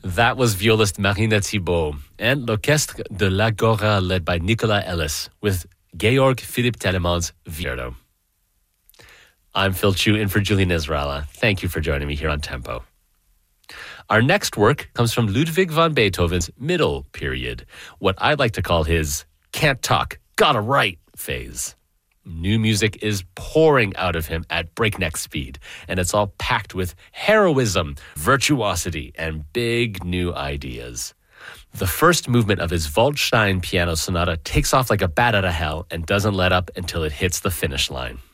That was violist Marina Thibault and L'Orchestre de l'Agora led by Nicolas Ellis with Georg Philipp Telemann's Vierdo. I'm Phil Chu in for Julian Ezrala. Thank you for joining me here on Tempo. Our next work comes from Ludwig van Beethoven's middle period, what I'd like to call his can't talk, gotta write phase. New music is pouring out of him at breakneck speed, and it's all packed with heroism, virtuosity, and big new ideas. The first movement of his Waldstein piano sonata takes off like a bat out of hell and doesn't let up until it hits the finish line.